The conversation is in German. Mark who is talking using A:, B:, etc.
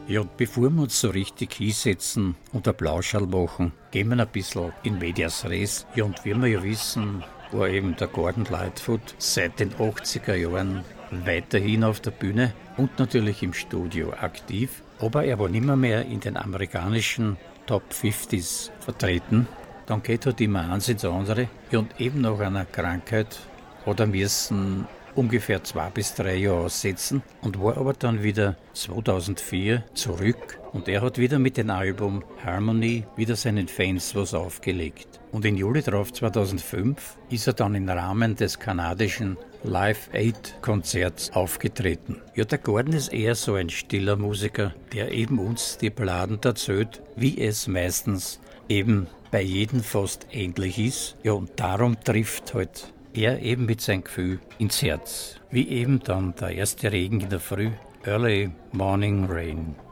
A: Ja, bevor wir uns so richtig hinsetzen und ein Plauschall machen, gehen wir ein bisschen in medias res. Ja, und wie wir ja wissen, war eben der Gordon Lightfoot seit den 80er Jahren weiterhin auf der Bühne und natürlich im Studio aktiv. Aber er war nimmer mehr in den amerikanischen Top 50s vertreten. Dann geht halt immer eins ins andere. Ja, und eben nach einer Krankheit hat er müssen ungefähr 2 bis 3 Jahre aussetzen und war aber dann wieder 2004 zurück und er hat wieder mit dem Album Harmony wieder seinen Fans was aufgelegt. Und im Juli drauf 2005 ist er dann im Rahmen des kanadischen Live Aid Konzerts aufgetreten. Ja, der Gordon ist eher so ein stiller Musiker, der eben uns die Balladen erzählt, wie es meistens eben bei jedem fast ähnlich ist. Ja, und darum trifft halt er eben mit seinem Gefühl ins Herz. Wie eben dann der erste Regen in der Früh, Early Morning Rain.